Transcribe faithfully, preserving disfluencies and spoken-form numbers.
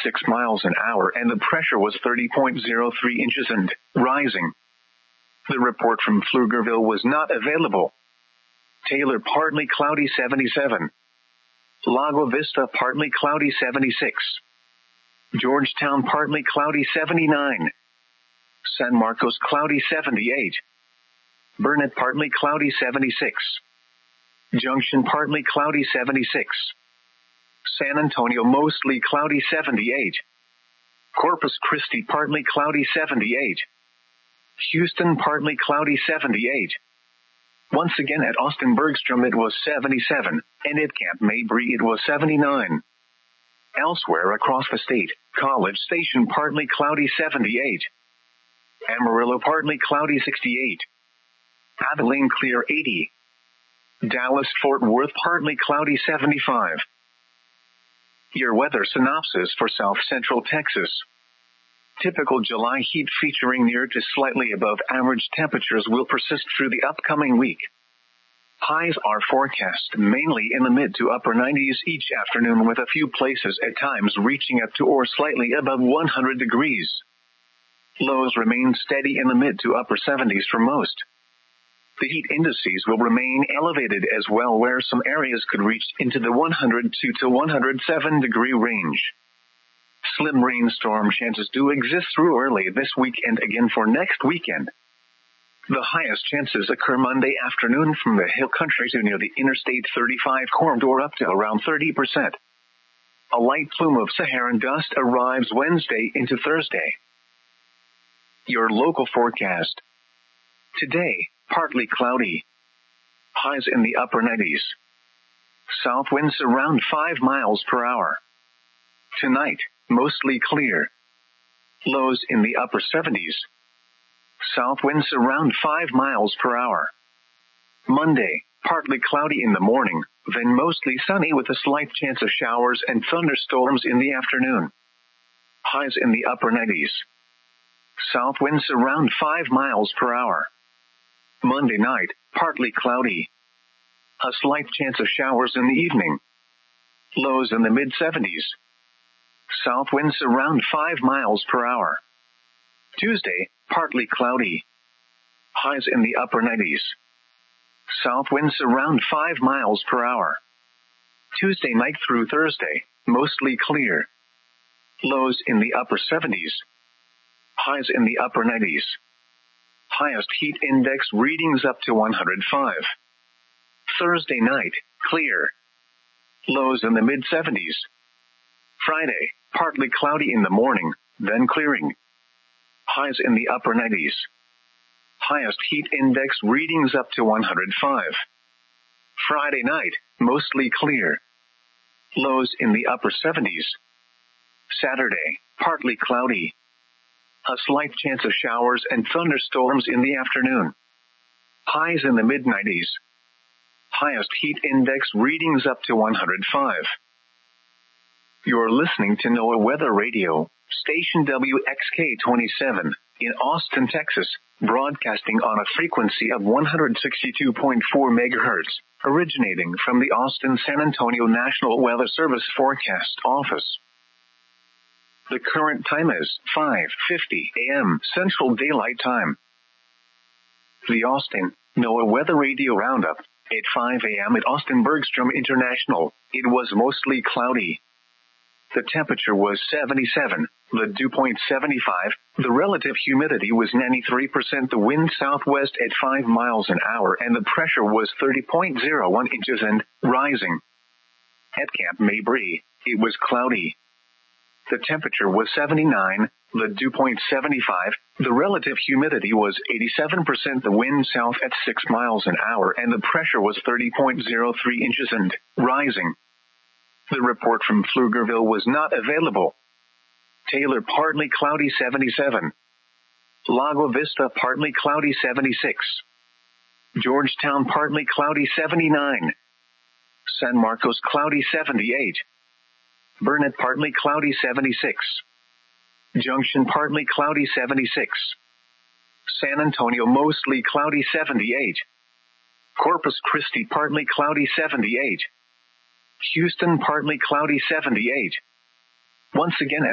six miles an hour and the pressure was thirty point zero three inches and rising. The report from Pflugerville was not available. Taylor partly cloudy seventy-seven. Lago Vista partly cloudy seventy-six. Georgetown partly cloudy seventy-nine. San Marcos cloudy seventy-eight. Burnett partly cloudy seventy-six. Junction partly cloudy seventy-six. San Antonio mostly cloudy seventy-eight. Corpus Christi partly cloudy seventy-eight. Houston partly cloudy seventy-eight. Once again at Austin Bergstrom it was seventy-seven, and at Camp Mabry it was seventy-nine. Elsewhere across the state, College Station partly cloudy seventy-eight. Amarillo partly cloudy sixty-eight. Abilene clear eighty. Dallas-Fort Worth partly cloudy seventy-five. Your weather synopsis for South Central Texas. Typical July heat featuring near to slightly above average temperatures will persist through the upcoming week. Highs are forecast mainly in the mid to upper nineties each afternoon, with a few places at times reaching up to or slightly above one hundred degrees. Lows remain steady in the mid to upper seventies for most. The heat indices will remain elevated as well, where some areas could reach into the one hundred two to one hundred seven degree range. Slim rainstorm chances do exist through early this week and again for next weekend. The highest chances occur Monday afternoon from the hill country to near the Interstate thirty-five corridor up to around thirty percent. A light plume of Saharan dust arrives Wednesday into Thursday. Your local forecast. Today, partly cloudy. Highs in the upper nineties. South winds around five miles per hour. Tonight, mostly clear. Lows in the upper seventies. South winds around five miles per hour. Monday, partly cloudy in the morning, then mostly sunny with a slight chance of showers and thunderstorms in the afternoon. Highs in the upper nineties. South winds around five miles per hour. Monday night, partly cloudy. A slight chance of showers in the evening. Lows in the mid seventies. South winds around five miles per hour. Tuesday, partly cloudy. Highs in the upper nineties. South winds around five miles per hour. Tuesday night through Thursday, mostly clear. Lows in the upper seventies. Highs in the upper nineties. Highest heat index readings up to one hundred five. Thursday night, clear. Lows in the mid seventies. Friday, partly cloudy in the morning, then clearing. Highs in the upper nineties. Highest heat index readings up to one hundred five. Friday night, mostly clear. Lows in the upper seventies. Saturday, partly cloudy. A slight chance of showers and thunderstorms in the afternoon. Highs in the mid nineties. Highest heat index readings up to one hundred five. You're listening to NOAA Weather Radio, station W X K twenty-seven, in Austin, Texas, broadcasting on a frequency of one hundred sixty-two point four megahertz, originating from the Austin San Antonio National Weather Service Forecast Office. The current time is five fifty a.m. Central Daylight Time. The Austin NOAA Weather Radio Roundup. At five a.m. at Austin Bergstrom International, it was mostly cloudy. The temperature was seventy-seven, the dew point seventy-five, the relative humidity was ninety-three percent, the wind southwest at five miles an hour, and the pressure was thirty point zero one inches and rising. At Camp Mabry, it was cloudy. The temperature was seventy-nine, the dew point seventy-five, the relative humidity was eighty-seven percent, the wind south at six miles an hour, and the pressure was thirty point zero three inches and rising. The report from Pflugerville was not available. Taylor partly cloudy seventy-seven. Lago Vista partly cloudy seventy-six. Georgetown partly cloudy seventy-nine. San Marcos cloudy seventy-eight. Burnett partly cloudy seventy-six. Junction partly cloudy seventy-six. San Antonio mostly cloudy seventy-eight. Corpus Christi partly cloudy seventy-eight. Houston partly cloudy seventy-eight. Once again